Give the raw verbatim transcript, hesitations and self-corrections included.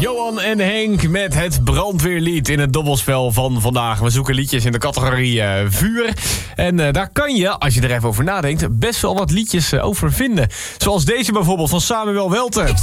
Johan en Henk met het brandweerlied in het dobbelspel van vandaag. We zoeken liedjes in de categorie uh, vuur. En uh, daar kan je, als je er even over nadenkt, best wel wat liedjes uh, over vinden. Zoals deze bijvoorbeeld van Samuel Welten.